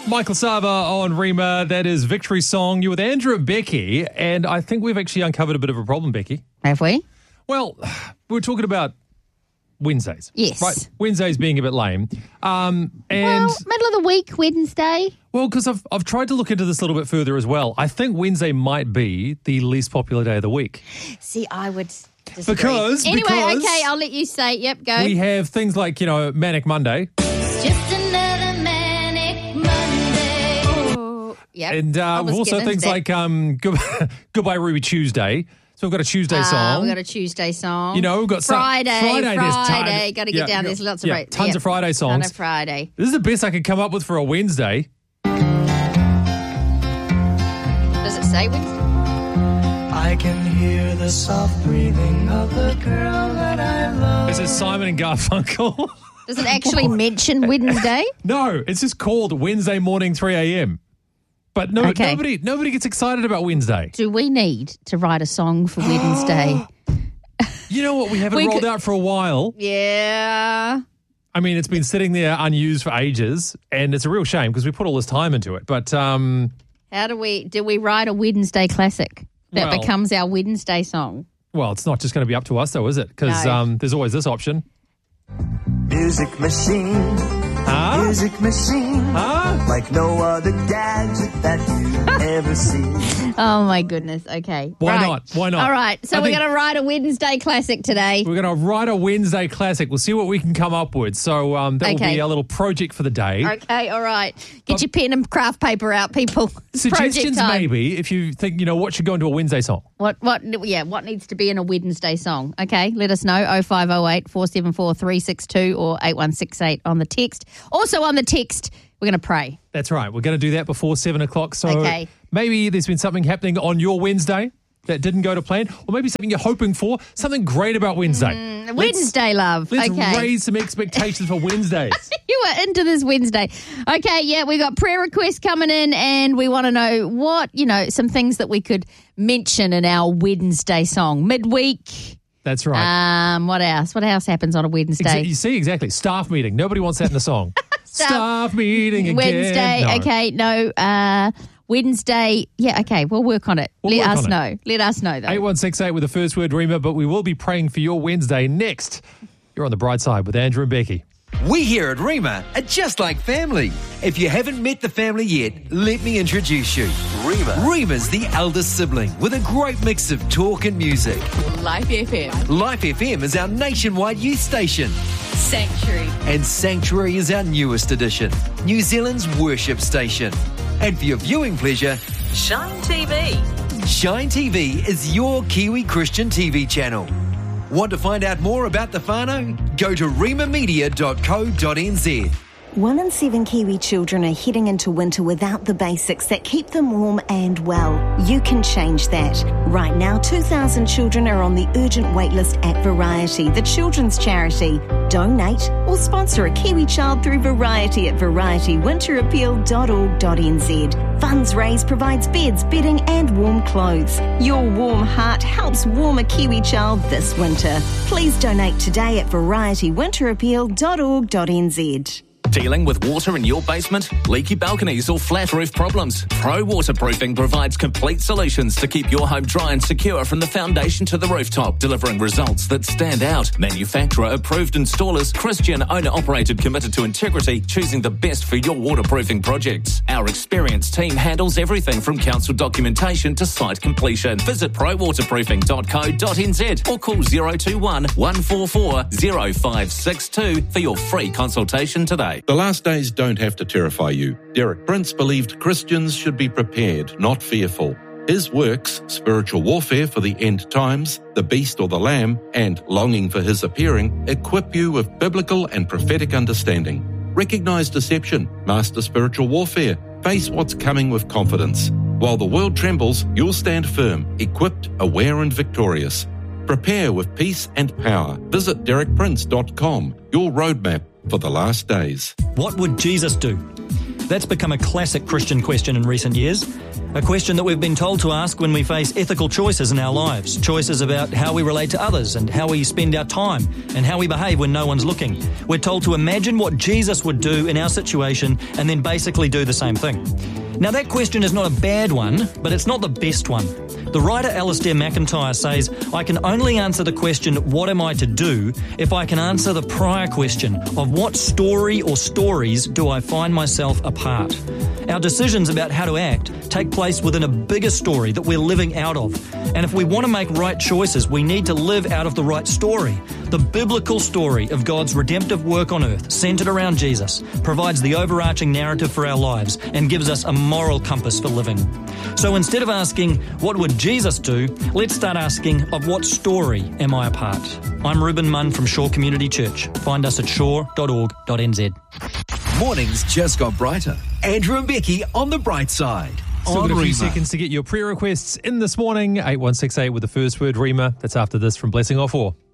Michael Sava on Rima. That is Victory Song. You're with Andrew and Becky, and I think we've actually uncovered a bit of a problem, Becky. Have we? Well, we were talking about Wednesdays. Yes. Right? Wednesdays being a bit lame. Well, middle of the week, Wednesday. Well, because I've tried to look into this a little bit further as well. I think Wednesday might be the least popular day of the week. See, I would disagree. Because okay, I'll let you say it. Yep, go. We have things like, Manic Monday. It's just another Manic Monday. Oh, yep. And we've also things like Goodbye Ruby Tuesday. So we've got a Tuesday song. We've got a Tuesday song. We've got Friday. Friday. Got to get down. There's lots of tons of Friday songs. Ton of Friday. This is the best I could come up with for a Wednesday. Does it say Wednesday? I can hear the soft breathing of the girl that I love. This is Simon and Garfunkel. Does it actually mention Wednesday? No, it's just called Wednesday morning 3 a.m. But nobody gets excited about Wednesday. Do we need to write a song for Wednesday? You know what? We haven't rolled out for a while. Yeah. I mean, it's been sitting there unused for ages, and it's a real shame because we put all this time into it. But how do we write a Wednesday classic that becomes our Wednesday song? Well, it's not just going to be up to us, though, is it? Because there's always this option. Music machine. Huh? Music machine. Huh? Like no other gadget that you've ever seen. Oh, my goodness. Okay. Why not? Why not? All right. So we're going to write a Wednesday classic today. We're going to write a Wednesday classic. We'll see what we can come up with. So that will be our little project for the day. Okay. All right. Get your pen and craft paper out, people. Suggestions maybe if you think, what should go into a Wednesday song. What needs to be in a Wednesday song? Okay. Let us know. 0508 474 362 or 8168 on the text. Also on the text, we're going to pray. That's right. We're going to do that before 7 o'clock. So maybe there's been something happening on your Wednesday that didn't go to plan, or maybe something you're hoping for, something great about Wednesday. Wednesday, love. Let's raise some expectations for Wednesdays. You are into this Wednesday. Okay, we got prayer requests coming in, and we want to know what, some things that we could mention in our Wednesday song. Midweek. That's right. What else? What else happens on a Wednesday? You see, exactly. Staff meeting. Nobody wants that in a song. Staff meeting again. Wednesday. No. Okay, no. Wednesday. Yeah, okay. We'll work on it. Let us know. Let us know, though. 8168 with the first word, Rima, but we will be praying for your Wednesday next. You're on the bright side with Andrew and Becky. We here at Rima are just like family. If you haven't met the family yet, let me introduce you. Rima's the eldest sibling with a great mix of talk and music. Life FM. Life FM is our nationwide youth station. Sanctuary. And Sanctuary is our newest addition, New Zealand's worship station. And for your viewing pleasure, Shine TV. Shine TV is your Kiwi Christian TV channel. Want to find out more about the whānau? Go to rimamedia.co.nz. 1 in 7 Kiwi children are heading into winter without the basics that keep them warm and well. You can change that. Right now, 2,000 children are on the urgent waitlist at Variety, the children's charity. Donate or sponsor a Kiwi child through Variety at varietywinterappeal.org.nz. Funds raised provides beds, bedding and warm clothes. Your warm heart helps warm a Kiwi child this winter. Please donate today at varietywinterappeal.org.nz. Dealing with water in your basement, leaky balconies or flat roof problems? Pro Waterproofing provides complete solutions to keep your home dry and secure from the foundation to the rooftop, delivering results that stand out. Manufacturer approved installers, Christian owner operated, committed to integrity, choosing the best for your waterproofing projects. Our experienced team handles everything from council documentation to site completion. Visit prowaterproofing.co.nz or call 021 144 0562 for your free consultation today. The last days don't have to terrify you. Derek Prince believed Christians should be prepared, not fearful. His works, Spiritual Warfare for the End Times, The Beast or the Lamb, and Longing for His Appearing, equip you with biblical and prophetic understanding. Recognize deception, master spiritual warfare, face what's coming with confidence. While the world trembles, you'll stand firm, equipped, aware and victorious. Prepare with peace and power. Visit derekprince.com, your roadmap for the last days. What would Jesus do? That's become a classic Christian question in recent years. A question that we've been told to ask when we face ethical choices in our lives. Choices about how we relate to others and how we spend our time and how we behave when no one's looking. We're told to imagine what Jesus would do in our situation and then basically do the same thing. Now, that question is not a bad one, but it's not the best one. The writer Alistair McIntyre says, I can only answer the question, what am I to do, if I can answer the prior question of what story or stories do I find myself a part. Our decisions about how to act take place within a bigger story that we're living out of. And if we want to make right choices, we need to live out of the right story. The biblical story of God's redemptive work on earth, centered around Jesus, provides the overarching narrative for our lives and gives us a moral compass for living. So instead of asking, what would Jesus do? Let's start asking, of what story am I a part? I'm Reuben Munn from Shore Community Church. Find us at shore.org.nz. Mornings just got brighter. Andrew and Becky on the bright side. Still got a few Rima. seconds to get your prayer requests in this morning. 8168 with the first word, Rima. That's after this from Blessing Off 4.